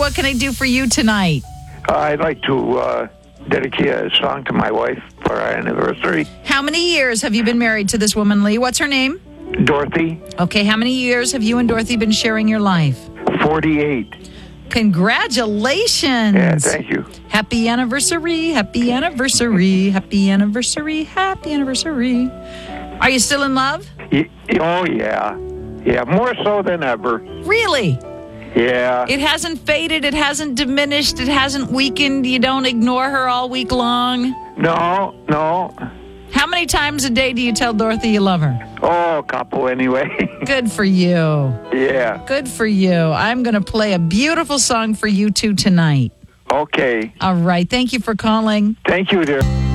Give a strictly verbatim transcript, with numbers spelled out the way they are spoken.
what can I do for you tonight? Uh, I'd like to uh, dedicate a song to my wife for our anniversary. How many years have you been married to this woman, Lee? What's her name? Dorothy. Okay, how many years have you and Dorothy been sharing your life? forty-eight. Congratulations. Yeah, thank you. Happy anniversary, happy anniversary, happy anniversary, happy anniversary. Are you still in love? Y- oh, yeah. Yeah, more so than ever. Really? Yeah. It hasn't faded, it hasn't diminished, it hasn't weakened. You don't ignore her all week long? No, no. How many times a day do you tell Dorothy you love her? Oh, a couple anyway. Good for you. Yeah. Good for you. I'm going to play a beautiful song for you two tonight. Okay. All right. Thank you for calling. Thank you, dear.